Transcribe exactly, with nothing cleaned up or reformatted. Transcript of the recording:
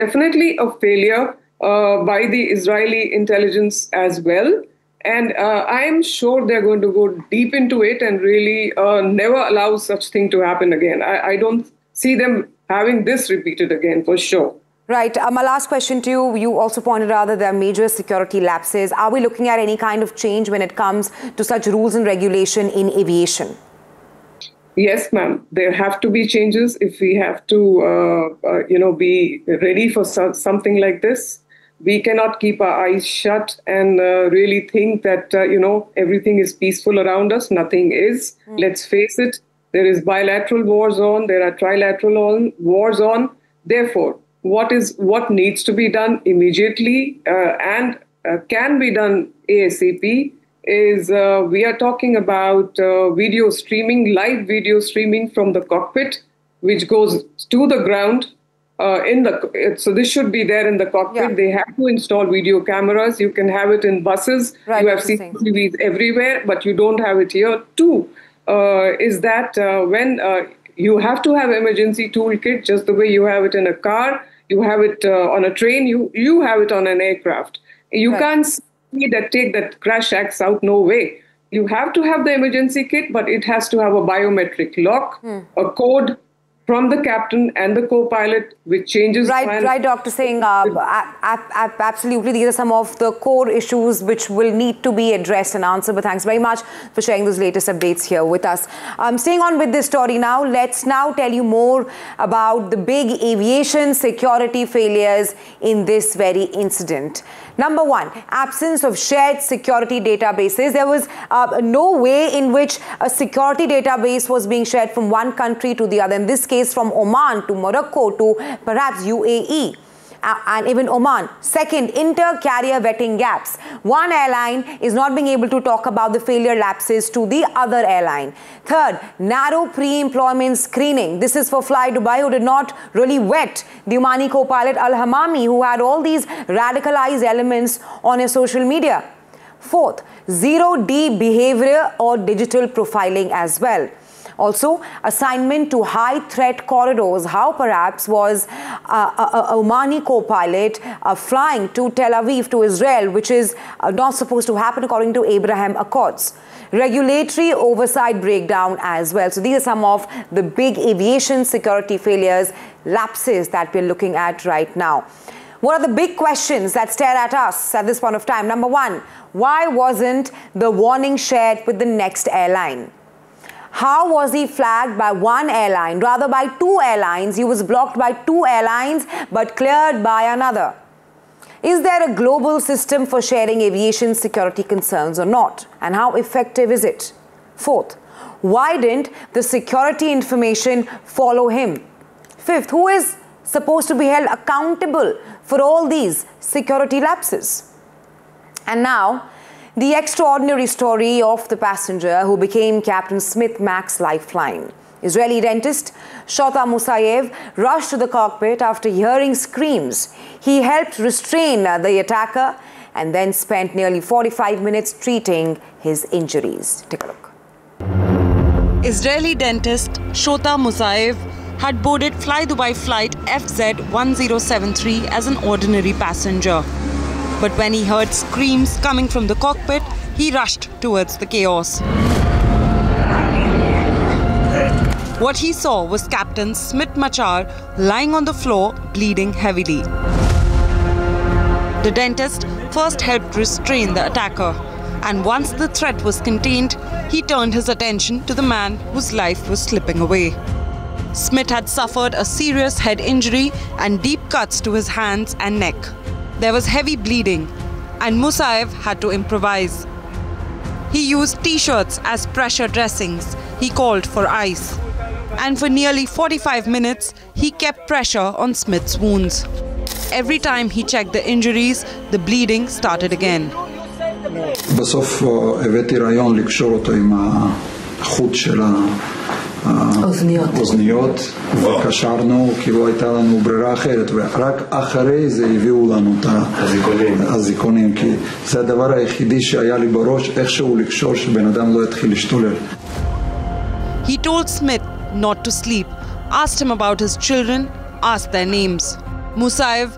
definitely a failure uh, by the Israeli intelligence as well. And uh, I am sure they're going to go deep into it and really uh, never allow such thing to happen again. I, I don't see them having this repeated again, for sure. Right. Uh, my last question to you, you also pointed out that there are major security lapses. Are we looking at any kind of change when it comes to such rules and regulation in aviation? Yes, ma'am. There have to be changes if we have to, uh, uh, you know, be ready for so something like this. We cannot keep our eyes shut and uh, really think that, uh, you know, everything is peaceful around us. Nothing is. Mm. Let's face it. There is bilateral wars on. There are trilateral on, wars on. Therefore, what is what needs to be done immediately uh, and uh, can be done ASAP is uh, we are talking about uh, video streaming, live video streaming from the cockpit, which goes to the ground. Uh, in the so this should be there in the cockpit. Yeah. They have to install video cameras. You can have it in buses. Right, you have C C T Vs everywhere, but you don't have it here. Two uh, is that uh, when uh, you have to have emergency toolkit, just the way you have it in a car, you have it uh, on a train, you you have it on an aircraft. You right. can't see that take that crash acts out. No way. You have to have the emergency kit, but it has to have a biometric lock, hmm. a code from the captain and the co-pilot, which changes. Right, right, Doctor Singh. Uh, absolutely, these are some of the core issues which will need to be addressed and answered. But thanks very much for sharing those latest updates here with us. Um, staying on with this story now, let's now tell you more about the big aviation security failures in this very incident. Number one, absence of shared security databases. There was uh, no way in which a security database was being shared from one country to the other. In this case, from Oman to Morocco to perhaps U A E. Uh, and even Oman. Second, inter-carrier vetting gaps. One airline is not being able to talk about the failure lapses to the other airline. Third, narrow pre-employment screening. This is for Fly Dubai, who did not really vet the Omani co-pilot Al-Hamami, who had all these radicalized elements on his social media. Fourth, zero-D behavior or digital profiling as well. Also, assignment to high-threat corridors. How perhaps was uh, a, a Omani co-pilot uh, flying to Tel Aviv, to Israel, which is uh, not supposed to happen according to Abraham Accords. Regulatory oversight breakdown as well. So these are some of the big aviation security failures, lapses that we're looking at right now. What are the big questions that stare at us at this point of time? Number one, why wasn't the warning shared with the next airline? How was he flagged by one airline, rather by two airlines? He was blocked by two airlines but cleared by another. Is there a global system for sharing aviation security concerns or not? And how effective is it? Fourth, why didn't the security information follow him? Fifth, who is supposed to be held accountable for all these security lapses? And now, the extraordinary story of the passenger who became Captain Smith Mac's lifeline. Israeli dentist Shota Musayev rushed to the cockpit after hearing screams. He helped restrain the attacker and then spent nearly forty-five minutes treating his injuries. Take a look. Israeli dentist Shota Musayev had boarded Fly Dubai flight F Z one zero seven three as an ordinary passenger. But when he heard screams coming from the cockpit, he rushed towards the chaos. What he saw was Captain Smith Machar lying on the floor, bleeding heavily. The dentist first helped restrain the attacker, and once the threat was contained, he turned his attention to the man whose life was slipping away. Smith had suffered a serious head injury and deep cuts to his hands and neck. There was heavy bleeding, and Musayev had to improvise. He used t-shirts as pressure dressings. He called for ice. And for nearly forty-five minutes, he kept pressure on Smith's wounds. Every time he checked the injuries, the bleeding started again. בסוף הבאתי רעיון לקשור אותו עם החוט של האוזניות וקשרנו, כי לא הייתה לנו ברירה אחרת, ורק אחרי זה הביאו לנו את הזיכונים, כי זה הדבר היחידי שהיה לי בראש, איכשהו לקשור שבן אדם לא יתחיל להשתולל. He told Smith not to sleep, asked him about his children, asked their names. Musayev